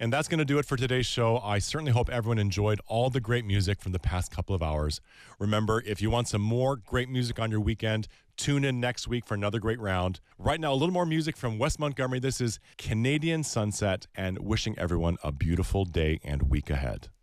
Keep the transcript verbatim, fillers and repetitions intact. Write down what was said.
And that's going to do it for today's show. I certainly hope everyone enjoyed all the great music from the past couple of hours. Remember, if you want some more great music on your weekend, tune in next week for another great round. Right now, a little more music from Wes Montgomery. This is Canadian Sunset, and wishing everyone a beautiful day and week ahead.